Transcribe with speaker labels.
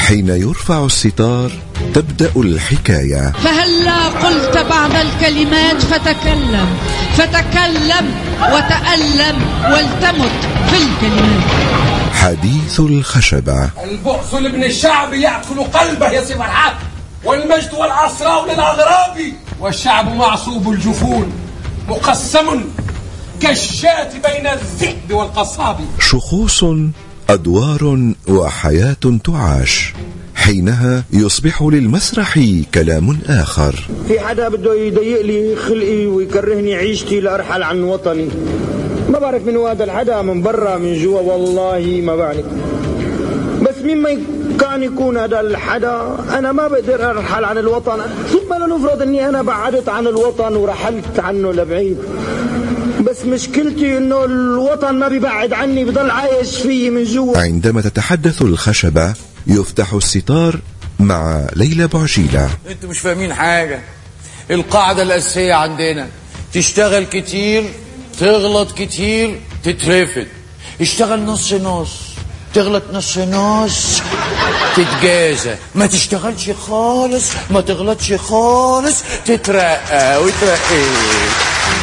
Speaker 1: حين يرفع الستار تبدأ الحكاية.
Speaker 2: فهلا قلت بعض الكلمات فتكلم وتألم ولتمت في الكلمات.
Speaker 1: حديث الخشبة.
Speaker 3: البؤس لابن الشعب يأكل قلبه يا سيف الحق، والمجد والعصراء للأغراب، والشعب معصوب الجفون مقسم كالشاة بين الذئب والقصاب.
Speaker 1: شخوص، أدوار، وحياة تعاش. حينها يصبح للمسرح كلام آخر.
Speaker 4: في حدا بده يضيق لي خلقي ويكرهني عيشتي لأرحل عن وطني. ما بعرف من هذا الحدا، من برا من جوا والله ما بعرف، بس مما كان يكون هذا الحدا أنا ما بقدر أرحل عن الوطن. ثم لنفرض أني أنا بعدت عن الوطن ورحلت عنه لبعيد، بس مشكلتي انه الوطن ما بيبعد عني، بضل عايش فيه من جوا.
Speaker 1: عندما تتحدث الخشبة يفتح الستار مع ليلى بوعجيلة.
Speaker 5: انتوا مش فاهمين حاجة. القاعدة الأساسية عندنا تشتغل كتير، تغلط كتير، تترفد. اشتغل نص نص، تغلط نص نص، تتجازى. ما تشتغلش خالص، ما تغلطش خالص، تترقى وترقى.